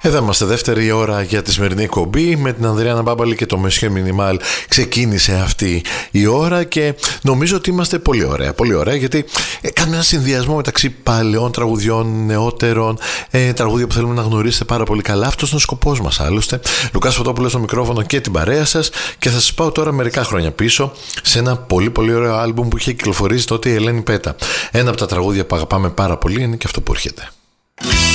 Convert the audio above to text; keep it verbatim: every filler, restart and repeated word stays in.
Εδώ είμαστε, δεύτερη ώρα για τη σημερινή εκπομπή με την Ανδριάννα Μπάμπαλη και το Monsieur Minimal. Ξεκίνησε αυτή η ώρα και νομίζω ότι είμαστε πολύ ωραία. Πολύ ωραία, γιατί ε, κάνουμε ένα συνδυασμό μεταξύ παλαιών τραγουδιών, νεότερων, ε, τραγούδια που θέλουμε να γνωρίσετε πάρα πολύ καλά. Αυτός είναι ο σκοπός μας άλλωστε. Λουκάς Φωτόπουλος στο μικρόφωνο και την παρέα σας. Και θα σας πάω τώρα μερικά χρόνια πίσω σε ένα πολύ πολύ ωραίο άλμπουμ που είχε κυκλοφορήσει τότε η Ελένη Πέτα. Ένα από τα τραγούδια που αγαπάμε πάρα πολύ είναι και αυτό που έρχεται.